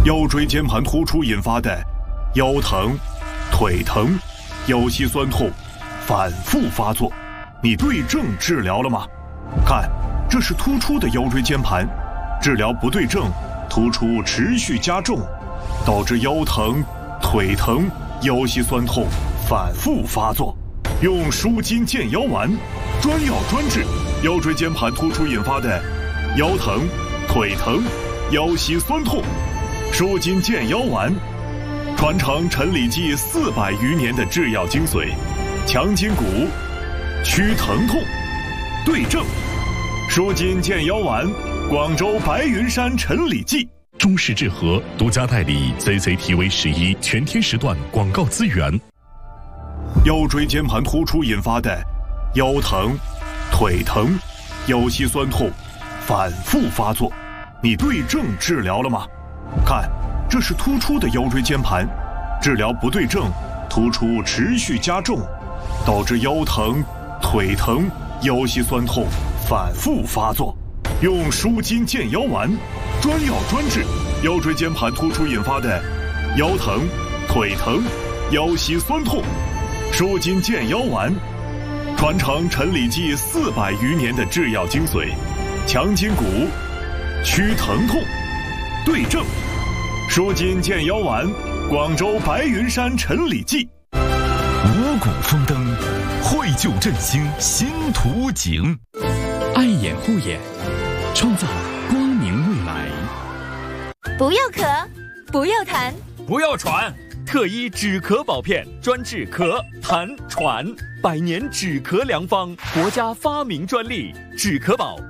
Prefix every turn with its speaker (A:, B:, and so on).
A: 腰椎间盘突出引发的腰疼、腿疼、腰膝酸痛反复发作，你对症治疗了吗？看，这是突出的腰椎间盘，治疗不对症，突出持续加重，导致腰疼、腿疼、腰膝酸痛反复发作。用舒筋健腰丸，专药专治腰椎间盘突出引发的腰疼、腿疼、腰膝酸痛。舒筋健腰丸，传承陈李济400余年的制药精髓，强筋骨，祛疼痛，对症。舒筋健腰丸，广州白云山陈李济。
B: 中式治和独家代理 CCTV11全天时段广告资源。
A: 腰椎间盘突出引发的腰疼、腿疼、腰膝酸痛反复发作，你对症治疗了吗？看，这是突出的腰椎间盘，治疗不对症，突出持续加重，导致腰疼、腿疼、腰膝酸痛反复发作。用舒筋健腰丸，专药专治腰椎间盘突出引发的腰疼、腿疼、腰膝酸痛。舒筋健腰丸，传承陈李济400余年的制药精髓，强筋骨，祛疼痛，对症。舒筋健腰丸，广州白云山陈李济。
C: 五谷丰登，绘就振兴新图景。
D: 爱眼护眼，创造光明未来。
E: 不要咳，不要痰，
F: 不要喘。特一止咳宝片，专治咳、痰、喘，100年止咳良方，国家发明专利，止咳宝